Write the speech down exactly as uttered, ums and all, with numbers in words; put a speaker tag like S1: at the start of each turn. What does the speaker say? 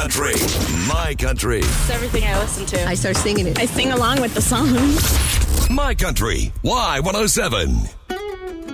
S1: country. My country.
S2: It's everything I listen to.
S3: I start singing it.
S2: I sing along with the song.
S1: My country. Y one oh seven.